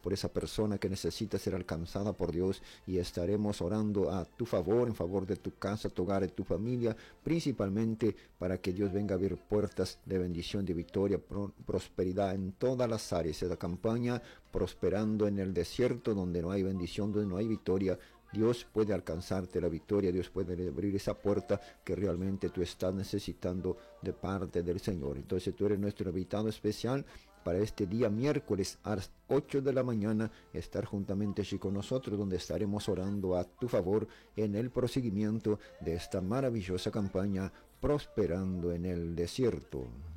por esa persona que necesita ser alcanzada por Dios, y estaremos orando a tu favor, en favor de tu casa, tu hogar y tu familia, principalmente para que Dios venga a abrir puertas de bendición, de victoria, prosperidad en todas las áreas. Esa campaña prosperando en el desierto, donde no hay bendición, donde no hay victoria, Dios puede alcanzarte la victoria, Dios puede abrir esa puerta que realmente tú estás necesitando de parte del Señor. Entonces tú eres nuestro invitado especial para este día miércoles a las 8 de la mañana, estar juntamente allí con nosotros, donde estaremos orando a tu favor en el proseguimiento de esta maravillosa campaña Prosperando en el Desierto.